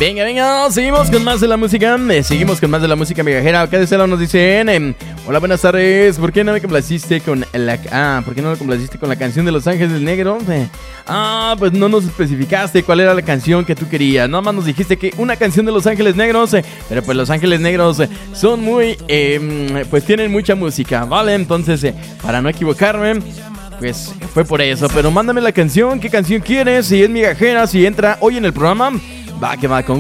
Venga, venga, seguimos con más de la música. Seguimos con más de la música migajera. Acá de este lado nos dicen: hola, buenas tardes. ¿Por qué no me complaciste con la ¿por qué no me complaciste con la canción de Los Ángeles Negros? Pues no nos especificaste cuál era la canción que tú querías. Nada más nos dijiste que una canción de Los Ángeles Negros. Pero pues Los Ángeles Negros son muy pues tienen mucha música, ¿vale? Entonces, para no equivocarme, pues fue por eso. Pero mándame la canción. ¿Qué canción quieres? Si es migajera, si entra hoy en el programa, va que va, con